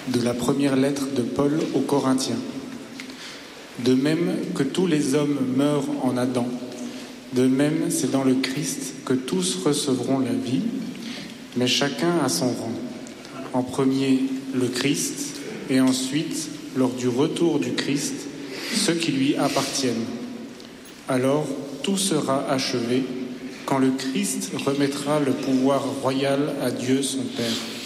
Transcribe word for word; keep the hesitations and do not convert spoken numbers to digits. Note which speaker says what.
Speaker 1: De la première lettre de Paul aux Corinthiens. De même que tous les hommes meurent en Adam, de même c'est dans le Christ que tous recevront la vie, mais chacun à son rang. En premier, le Christ, et ensuite, lors du retour du Christ, ceux qui lui appartiennent. Alors, tout sera achevé quand le Christ remettra le pouvoir royal à Dieu son Père.